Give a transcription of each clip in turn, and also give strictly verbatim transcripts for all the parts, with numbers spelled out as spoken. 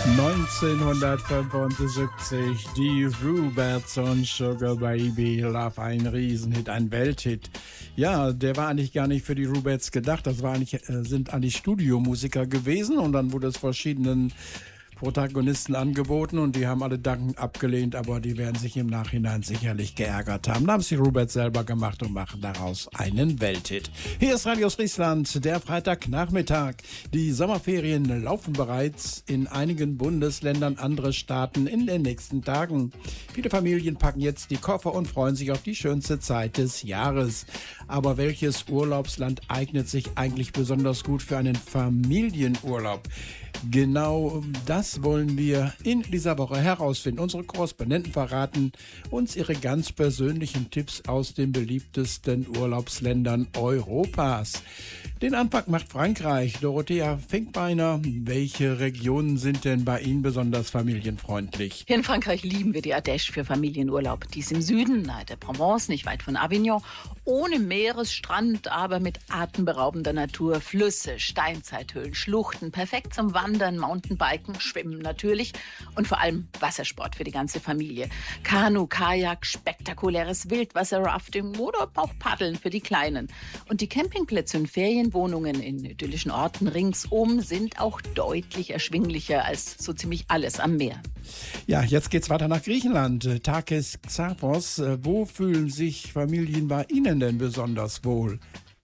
neunzehnhundertfünfundsiebzig, die Ruberts und Sugar Baby Love, ein Riesenhit, ein Welthit. Ja, der war eigentlich gar nicht für die Ruberts gedacht, das war eigentlich, äh, sind eigentlich Studiomusiker gewesen und dann wurde es verschiedenen Protagonisten angeboten und die haben alle dankend abgelehnt, aber die werden sich im Nachhinein sicherlich geärgert haben. Da haben es die Ruberts selber gemacht und machen daraus einen Welthit. Hier ist Radio Friesland, der Freitagnachmittag. Die Sommerferien laufen bereits in einigen Bundesländern, andere Staaten in den nächsten Tagen. Viele Familien packen jetzt die Koffer und freuen sich auf die schönste Zeit des Jahres. Aber welches Urlaubsland eignet sich eigentlich besonders gut für einen Familienurlaub? Genau das wollen wir in dieser Woche herausfinden. Unsere Korrespondenten verraten uns ihre ganz persönlichen Tipps aus den beliebtesten Urlaubsländern Europas. Den Anfang macht Frankreich. Dorothea Finkbeiner, welche Regionen sind denn bei Ihnen besonders familienfreundlich? Hier in Frankreich lieben wir die Ardèche für Familienurlaub. Die ist im Süden, nahe der Provence, nicht weit von Avignon. Ohne Meeresstrand, aber mit atemberaubender Natur. Flüsse, Steinzeithöhlen, Schluchten. Perfekt zum Wandern, Mountainbiken, Schwimmen natürlich. Und vor allem Wassersport für die ganze Familie. Kanu, Kajak, spektakuläres Wildwasser-Rafting oder auch Paddeln für die Kleinen. Und die Campingplätze und Ferienwohnungen in idyllischen Orten ringsum sind auch deutlich erschwinglicher als so ziemlich alles am Meer. Ja, jetzt geht's weiter nach Griechenland. Takis Xaphos, wo fühlen sich Familien bei Ihnen denn besonders wohl?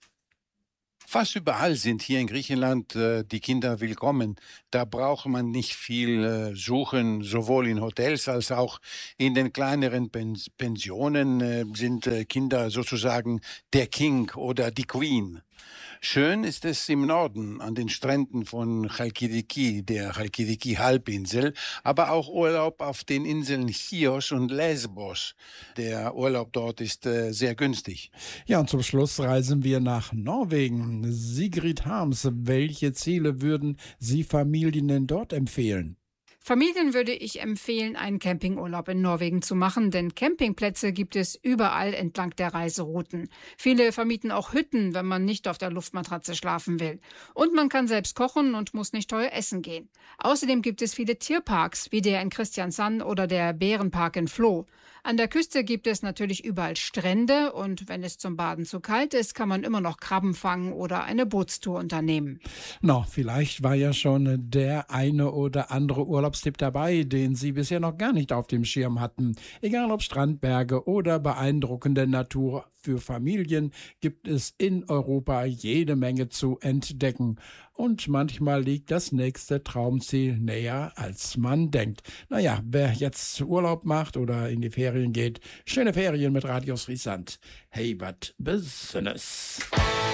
Fast überall sind hier in Griechenland äh, die Kinder willkommen. Da braucht man nicht viel äh, suchen, sowohl in Hotels als auch in den kleineren Pens- Pensionen äh, sind äh, Kinder sozusagen der King oder die Queen. Schön ist es im Norden, an den Stränden von Chalkidiki, der Chalkidiki-Halbinsel, aber auch Urlaub auf den Inseln Chios und Lesbos. Der Urlaub dort ist äh, sehr günstig. Ja, und zum Schluss reisen wir nach Norwegen. Sigrid Harms, welche Ziele würden Sie Familien denn dort empfehlen? Familien würde ich empfehlen, einen Campingurlaub in Norwegen zu machen, denn Campingplätze gibt es überall entlang der Reiserouten. Viele vermieten auch Hütten, wenn man nicht auf der Luftmatratze schlafen will. Und man kann selbst kochen und muss nicht teuer essen gehen. Außerdem gibt es viele Tierparks, wie der in Kristiansand oder der Bärenpark in Flå. An der Küste gibt es natürlich überall Strände und wenn es zum Baden zu kalt ist, kann man immer noch Krabben fangen oder eine Bootstour unternehmen. Na, vielleicht war ja schon der eine oder andere Urlaubstipp dabei, den Sie bisher noch gar nicht auf dem Schirm hatten. Egal ob Strandberge oder beeindruckende Natur, für Familien gibt es in Europa jede Menge zu entdecken. Und manchmal liegt das nächste Traumziel näher, als man denkt. Naja, wer jetzt Urlaub macht oder in die Ferien geht, schöne Ferien mit Radio Friesland. Hey, wat Business.